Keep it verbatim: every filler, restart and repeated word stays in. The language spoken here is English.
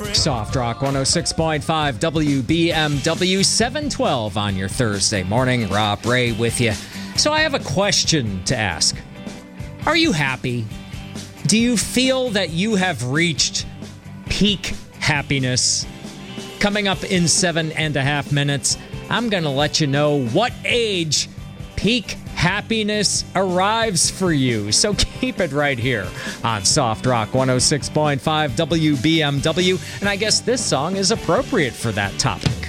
Soft Rock one oh six point five W B M W, seven twelve on your Thursday morning. Rob Ray with you. So I have a question to ask. Are you happy? Do you feel that you have reached peak happiness? Coming up in seven and a half minutes, I'm going to let you know what age peak happiness arrives for you. So keep it right here on Soft Rock one oh six point five W B M W. And I guess this song is appropriate for that topic.